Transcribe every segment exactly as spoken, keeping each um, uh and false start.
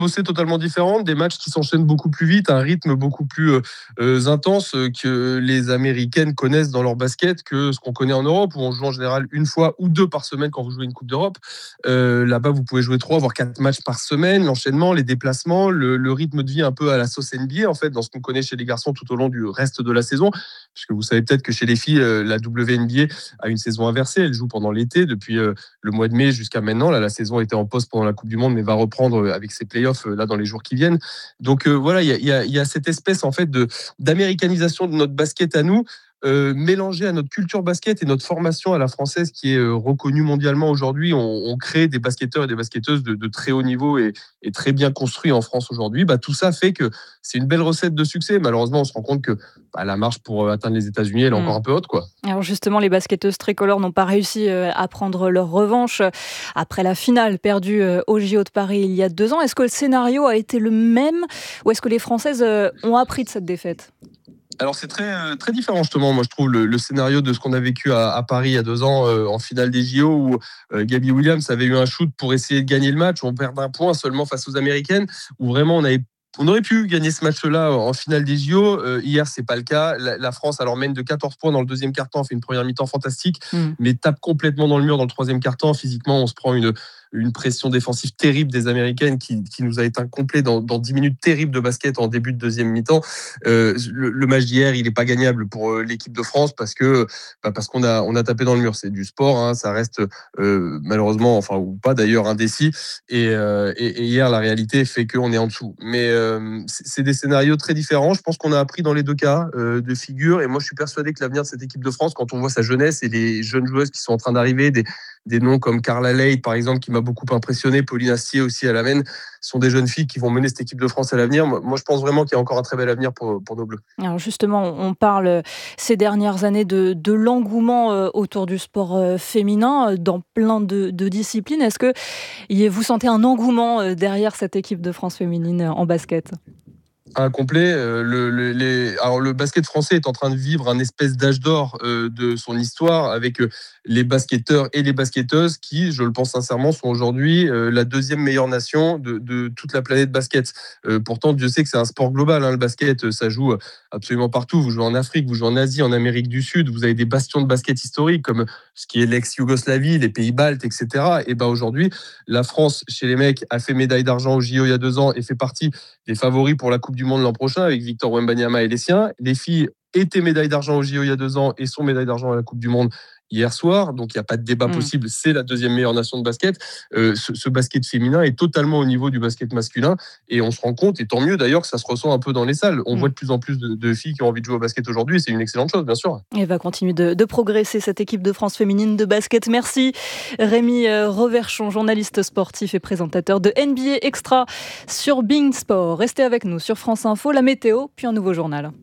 bosser totalement différente, des matchs qui s'enchaînent beaucoup plus vite, un rythme beaucoup plus euh, euh, intense que les Américaines connaissent dans leur basket que ce qu'on connaît en Europe, où on joue en général une fois ou deux par semaine quand vous jouez une Coupe d'Europe. Euh, là-bas, vous pouvez jouer trois, voire quatre matchs par semaine, l'enchaînement, les déplacements, le, le rythme de vie un peu à la sauce N B A, en fait, dans ce qu'on connaît chez les garçons tout au long du reste de la saison, puisque vous savez peut-être que chez les filles, euh, la W N B A a une saison inversée, elle joue pendant l'été, depuis euh, le mois de mai jusqu'à maintenant. Là, la saison était en pause pendant la Coupe du Monde, mais va reprendre avec ses playoffs là dans les jours qui viennent. Donc euh, voilà, il y a, y, a, y a cette espèce en fait de d'américanisation de notre basket à nous, euh, mélangée à notre culture basket et notre formation à la française qui est euh, reconnue mondialement aujourd'hui. On, on crée des basketteurs et des basketteuses de, de très haut niveau et, et très bien construits en France aujourd'hui. Bah, tout ça fait que c'est une belle recette de succès. Malheureusement, on se rend compte que bah, la marche pour atteindre les États-Unis, elle est encore mmh. un peu haute, quoi. Alors justement, les basketteuses tricolores n'ont pas réussi à prendre leur revanche après la finale perdue au J O de Paris il y a deux ans. Est-ce que le scénario a été le même ou est-ce que les Françaises ont appris de cette défaite ? Alors c'est très très différent justement, moi je trouve le, le scénario de ce qu'on a vécu à, à Paris il y a deux ans euh, en finale des J O où euh, Gabby Williams avait eu un shoot pour essayer de gagner le match, on perd d'un point seulement face aux Américaines, où vraiment on avait On aurait pu gagner ce match-là en finale des J O. Euh, hier, c'est pas le cas. La, la France, alors mène de quatorze points dans le deuxième quart-temps, fait une première mi-temps fantastique, mmh. mais tape complètement dans le mur dans le troisième quart-temps. Physiquement, on se prend une, une pression défensive terrible des Américaines qui, qui nous a éteint complet dans, dans dix minutes terribles de basket en début de deuxième mi-temps. Euh, le, le match d'hier, il n'est pas gagnable pour l'équipe de France parce que bah parce qu'on a, on a tapé dans le mur. C'est du sport, hein, ça reste euh, malheureusement, enfin ou pas d'ailleurs, indécis. Et, euh, et, et hier, la réalité fait qu'on est en dessous. Mais euh, c'est des scénarios très différents. Je pense qu'on a appris dans les deux cas euh, de figure. Et moi, je suis persuadé que l'avenir de cette équipe de France, quand on voit sa jeunesse et les jeunes joueuses qui sont en train d'arriver, des, des noms comme Carla Leyde, par exemple, qui m'a beaucoup impressionné, Pauline Astier aussi à la Maine, sont des jeunes filles qui vont mener cette équipe de France à l'avenir. Moi, je pense vraiment qu'il y a encore un très bel avenir pour, pour nos Bleus. Alors justement, on parle ces dernières années de, de l'engouement autour du sport féminin dans plein de, de disciplines. Est-ce que vous sentez un engouement derrière cette équipe de France féminine en basket ? Incomplet. Euh, le, le, les... Alors, le basket français est en train de vivre un espèce d'âge d'or euh, de son histoire avec euh, les basketteurs et les basketteuses qui, je le pense sincèrement, sont aujourd'hui euh, la deuxième meilleure nation de, de toute la planète basket. Euh, pourtant, Dieu sait que c'est un sport global, hein, le basket, ça joue absolument partout. Vous jouez en Afrique, vous jouez en Asie, en Amérique du Sud, vous avez des bastions de basket historiques comme ce qui est l'ex-Yougoslavie, les pays baltes, et cetera. Et ben aujourd'hui, la France, chez les mecs, a fait médaille d'argent au J O il y a deux ans et fait partie des favoris pour la Coupe du Monde l'an prochain avec Victor Wembanyama et les siens. Les filles étaient médailles d'argent au J O il y a deux ans et sont médailles d'argent à la Coupe du Monde hier soir. Donc, il n'y a pas de débat mmh. possible. C'est la deuxième meilleure nation de basket. Euh, ce, ce basket féminin est totalement au niveau du basket masculin. Et on se rend compte, et tant mieux d'ailleurs, que ça se ressent un peu dans les salles. On mmh. voit de plus en plus de, de filles qui ont envie de jouer au basket aujourd'hui. Et c'est une excellente chose, bien sûr. Et va continuer de, de progresser, cette équipe de France féminine de basket. Merci Rémi Reverchon, journaliste sportif et présentateur de N B A Extra sur Bein Sport. Restez avec nous sur France Info, la météo, puis un nouveau journal.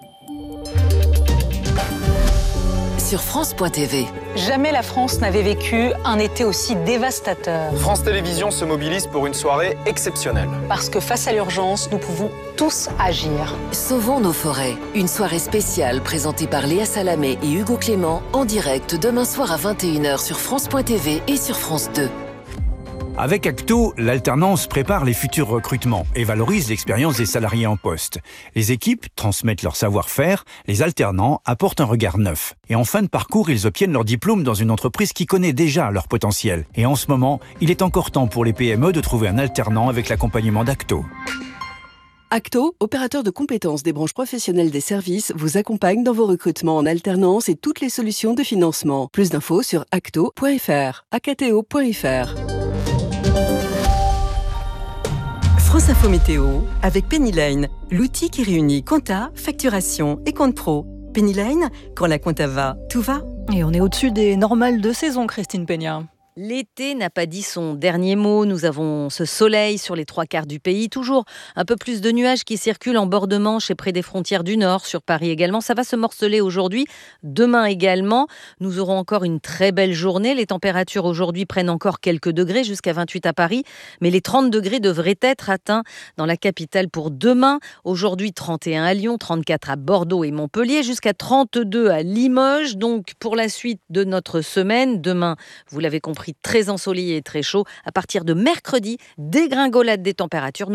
Sur France point T V. Jamais la France n'avait vécu un été aussi dévastateur. France Télévisions se mobilise pour une soirée exceptionnelle. Parce que face à l'urgence, nous pouvons tous agir. Sauvons nos forêts. Une soirée spéciale présentée par Léa Salamé et Hugo Clément en direct demain soir à vingt et une heures sur France point T V et sur France deux. Avec Acto, l'alternance prépare les futurs recrutements et valorise l'expérience des salariés en poste. Les équipes transmettent leur savoir-faire, les alternants apportent un regard neuf. Et en fin de parcours, ils obtiennent leur diplôme dans une entreprise qui connaît déjà leur potentiel. Et en ce moment, il est encore temps pour les P M E de trouver un alternant avec l'accompagnement d'Acto. Acto, opérateur de compétences des branches professionnelles des services, vous accompagne dans vos recrutements en alternance et toutes les solutions de financement. Plus d'infos sur acto point f r, acto point f r. France Info Météo avec Penny Lane, l'outil qui réunit compta, facturation et compte pro. Penny Lane, quand la compta va, tout va. Et on est au-dessus des normales de saison, Christine Peña. L'été n'a pas dit son dernier mot. Nous avons ce soleil sur les trois quarts du pays. Toujours un peu plus de nuages qui circulent en bord de Manche et près des frontières du Nord, sur Paris également. Ça va se morceler aujourd'hui, demain également. Nous aurons encore une très belle journée. Les températures aujourd'hui prennent encore quelques degrés, jusqu'à vingt-huit à Paris. Mais les trente degrés devraient être atteints dans la capitale pour demain. Aujourd'hui, trente et un à Lyon, trente-quatre à Bordeaux et Montpellier, jusqu'à trente-deux à Limoges. Donc, pour la suite de notre semaine, demain, vous l'avez compris, très ensoleillé et très chaud. À partir de mercredi, dégringolade des températures.